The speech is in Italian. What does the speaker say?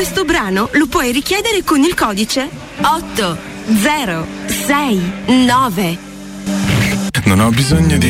Questo brano lo puoi richiedere con il codice 8069. Non ho bisogno di